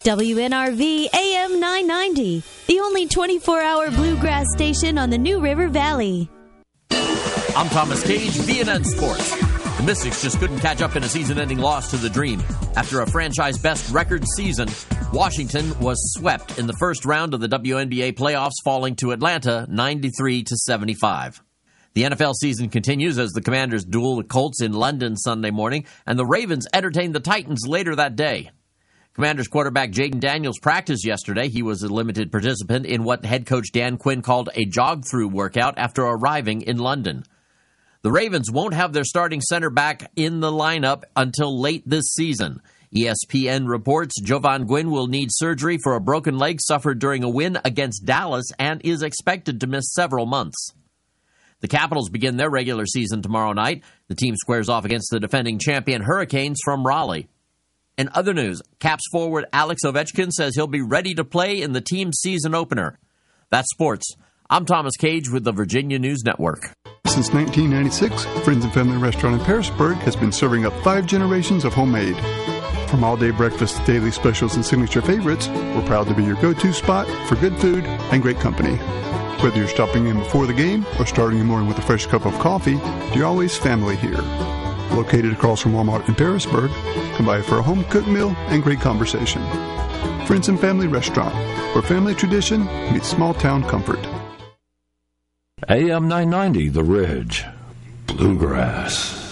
WNRV AM 990, the only 24-hour bluegrass station on the New River Valley. I'm Thomas Cage, VNN Sports. The Mystics just couldn't catch up in a season-ending loss to the Dream. After a franchise-best record season, Washington was swept in the first round of the WNBA playoffs, falling to Atlanta 93-75. The NFL season continues as the Commanders duel the Colts in London Sunday morning, and the Ravens entertain the Titans later that day. Commanders quarterback Jaden Daniels practiced yesterday. He was a limited participant in what head coach Dan Quinn called a jog-through workout after arriving in London. The Ravens won't have their starting center back in the lineup until late this season. ESPN reports Jovan Gwynn will need surgery for a broken leg suffered during a win against Dallas and is expected to miss several months. The Capitals begin their regular season tomorrow night. The team squares off against the defending champion Hurricanes from Raleigh. In other news, Caps forward Alex Ovechkin says he'll be ready to play in the team's season opener. That's sports. I'm Thomas Cage with the Virginia News Network. Since 1996, Friends and Family Restaurant in Parisburg has been serving up 5 generations of homemade. From all-day breakfast to daily specials and signature favorites, we're proud to be your go-to spot for good food and great company. Whether you're stopping in before the game or starting the morning with a fresh cup of coffee, you're always family here. Located across from Walmart in Parisburg, come by for a home-cooked meal and great conversation. Friends and Family Restaurant, where family tradition meets small-town comfort. AM 990, The Ridge, Bluegrass.